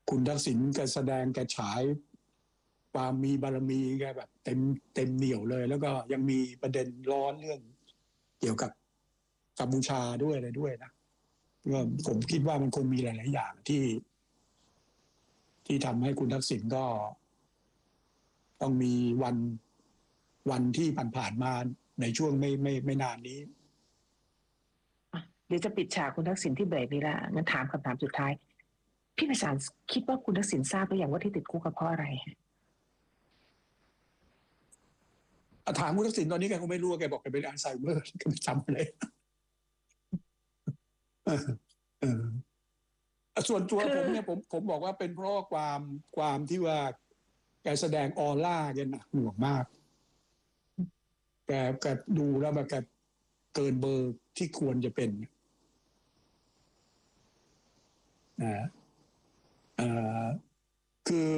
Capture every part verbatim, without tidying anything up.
คุณทักษิณแกแสดงแกฉายความมีบารมีแกแบบเต็มเต็มเหนี่ยวเลย แล้วก็ยังมีประเด็นร้อนเรื่องเกี่ยวกับกัมพูชาด้วยอะไรด้วยนะก็ผมคิดว่ามันคงมีหลายๆอย่างที่ที่ทำให้คุณทักษิณก็ต้องมีวันวันที่ผ่านๆมาในช่วงไม่ไม่ไม่นานนี้เดี๋ยวจะปิดฉากคุณทักษิณที่เบรกนี้ละงั้นถามคำถามสุดท้ายพี่ไพศาลคิดว่าคุณทักษิณทราบหรือยังว่าที่ติดคุกเพราะอะไรถามคุณทักษิณตอนนี้แกคงไม่รู้ว่าแกบอกแกเป็นอัลไซเมอร์แกไม่จำเลยส่วนตัวผมเนี่ยผมผมบอกว่าเป็นเพราะความความที่ว่าแกแสดงออร่าแกหนักหน่วงมากแกแกดูแล้วแบบแกเกินเบอร์ที่ควรจะเป็นนะเอ่อคือ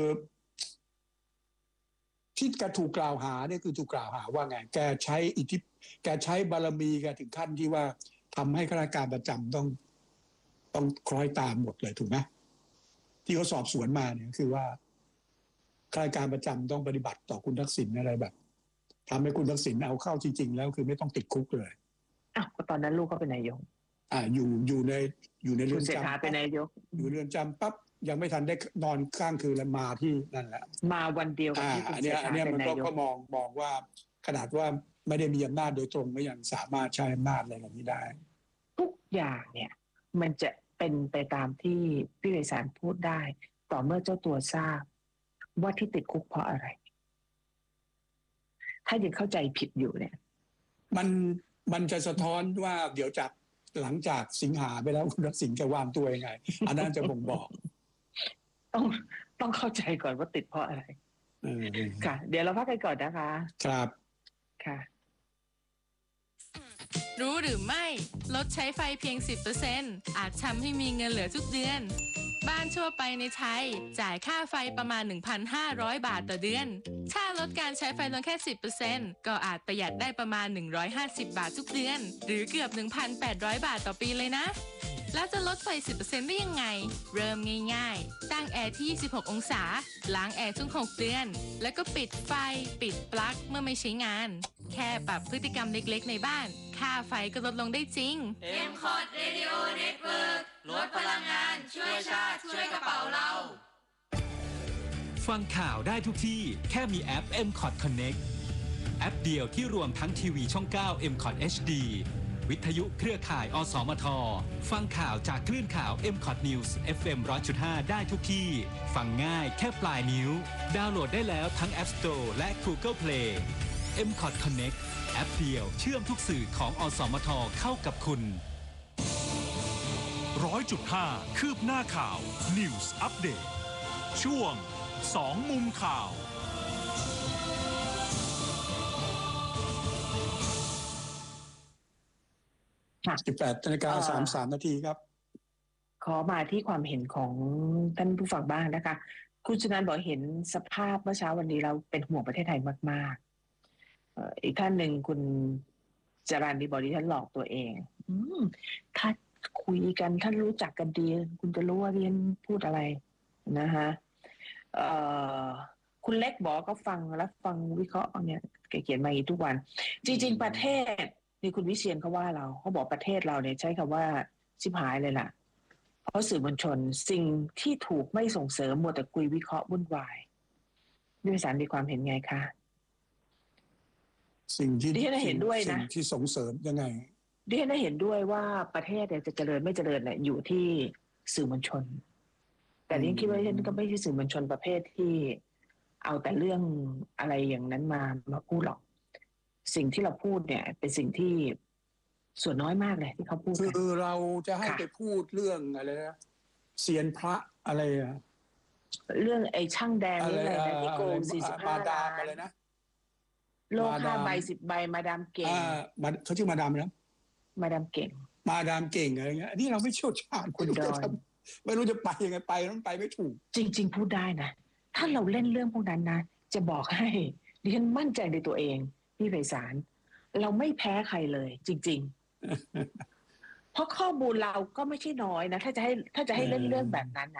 ที่แกถูกกล่าวหาเนี่ยคือถูกกล่าวหาว่าไงแกใช้อิทธิแกใช้บารมีแกถึงขั้นที่ว่าทำให้ข้าราชการประจำต้องต้องคล้อยตามหมดเลยถูกไหมที่เขาสอบสวนมาเนี่ยคือว่าข้าราชการประจำต้องปฏิบัติต่อคุณทักษิณอะไรแบบทำให้คุณทักษิณเอาเข้าจริงๆแล้วคือไม่ต้องติดคุกเลยอ้าวตอนนั้นลูกก็เป็นนายกอ่าอยู่อยู่ในอยู่ในเรือนจำเป็นนายกอยู่เรือนจำปั๊บยังไม่ทันได้นอนข้างคืนแล้วมาที่นั่นแหละมาวันเดียวกับที่คุณเศรษฐาเป็นนายกอันนี้มันก็มองมองว่าขนาดว่าไม่ได้มีอำนาจโดยตรงก็ยังสามารถใช้อำนาจอะไรแบบนี้ได้ทุกอย่างเนี่ยมันจะเป็นไปตามที่พี่ไพศาลพูดได้ต่อเมื่อเจ้าตัวทราบว่าที่ติดคุกเพราะอะไรถ้ายังเข้าใจผิดอยู่เนี่ยมันมันจะสะท้อนว่าเดี๋ยวจากหลังจากสิงหาไปแล้วคุณทักษิณจะวางตัวยังไงอันนั้นจะบ่งบอกต้องต้องเข้าใจก่อนว่าติดเพราะอะไรค่ะเดี๋ยวเราพักกันก่อนนะคะครับค่ะรู้หรือไม่ลดใช้ไฟเพียง สิบเปอร์เซ็นต์ อาจทำให้มีเงินเหลือทุกเดือนบ้านทั่วไปในไทยจ่ายค่าไฟประมาณ หนึ่งพันห้าร้อย บาทต่อเดือนถ้าลดการใช้ไฟลงแค่ สิบเปอร์เซ็นต์ ก็อาจประหยัดได้ประมาณ หนึ่งร้อยห้าสิบ บาททุกเดือนหรือเกือบ หนึ่งพันแปดร้อย บาทต่อปีเลยนะแล้วจะลดไฟ สิบเปอร์เซ็นต์ ได้ยังไงเริ่มง่ายๆตั้งแอร์ที่ ยี่สิบหก องศาล้างแอร์ทุก หก เดือนแล้วก็ปิดไฟปิดปลั๊กเมื่อไม่ใช้งานแค่ปรับพฤติกรรมเล็กๆในบ้านค่าไฟก็ลดลงได้จริงเอ็ม คอท Radio Network ลดพลังงานช่วยชาติช่วยกระเป๋าเราฟังข่าวได้ทุกที่แค่มีแอป เอ็ม คอท Connect แอปเดียวที่รวมทั้งทีวีช่อง เก้า เอ็ม คอท เอช ดี วิทยุเครือข่ายอสมทฟังข่าวจากคลื่นข่าว เอ็ม คอท News เอฟ เอ็ม หนึ่งร้อยจุดห้า ได้ทุกที่ฟังง่ายแค่ปลายนิ้วดาวน์โหลดได้แล้วทั้ง App Store และ Google Play เอ็ม คอท Connect แอปเดียวเชื่อมทุกสื่อของอสมทเข้ากับคุณร้อยจุดห้า คืบหน้าข่าว News Update ช่วงสองมุมข่าวสิบแปดนาฬิกาสามสิบสามนาทีครับขอมาที่ความเห็นของท่านผู้ฟังบ้างนะคะคุณชนันท์บอกเห็นสภาพเมื่อเช้าวันนี้เราเป็นห่วงประเทศไทยมากๆอีกท่านหนึ่งคุณจรัญดีบอกดิฉันหลอกตัวเองอืมถ้าคุยกันท่านรู้จักกันดีคุณจะรู้ว่าเรียนพูดอะไรนะคะเอ่อคุณเล็กบอกก็ฟังแล้วฟังวิเคราะห์เนี่ยแกเขียนมาอีกทุกวันจริงๆประเทศนี่คุณวิเชียรเขาว่าเราเขาบอกประเทศเราเนี่ยใช้คำว่าชิบหายเลยล่ะเพราะสื่อมวลชนสิ่งที่ถูกไม่ส่งเสริมมัวแต่คุยวิเคราะห์วุ่นวายด้วยสารมีความเห็นไงคะสิ่งที่ดิฉันเห็นด้วยนะสิ่งที่ส่งเสริมยังไงดิฉันเห็นด้วยว่าประเทศเนี่ยจะเจริญไม่เจริญเนี่ยอยู่ที่สื่อมวลชนแต่ดิฉันคิดว่าดิฉันก็ไม่ใช่สื่อมวลชนประเภทที่เอาแต่เรื่องอะไรอย่างนั้นมามาพูดหรอกสิ่งที่เราพูดเนี่ยเป็นสิ่งที่ส่วนน้อยมากเลยที่เขาพูดคือเราจะให้ไปพูดเรื่องอะไรนะเซียนพระอะไรอะเรื่องไอ้ช่างแดงอะไรนะที่โกงสี่สิบห้าล้านอะไรนะโลกห้าใบสิบใบมาดามเก่งเขาชื่อมาดามนะมาดามเก่งมาดามเก่งอะไรเงี้ยนี่เราไม่เชี่ยวชาญคนจะทำไม่รู้จะไปยังไงไปนั้นไปไม่ถูกจริงๆพูดได้นะถ้าเราเล่นเรื่องพวกนั้นนะจะบอกให้ดิฉันมั่นใจในตัวเองพี่ไพศาลเราไม่แพ้ใครเลยจริงๆเพราะข้อมูลเราก็ไม่ใช่น้อยนะถ้าจะให้ถ้าจะให้เล่นเรื่องแบบนั้น